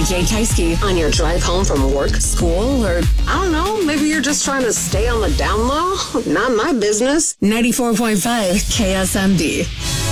DJ Tysky on your drive home from work, school, or I don't know, maybe you're just trying to stay on the down low? Not my business. 94.5 KSMD.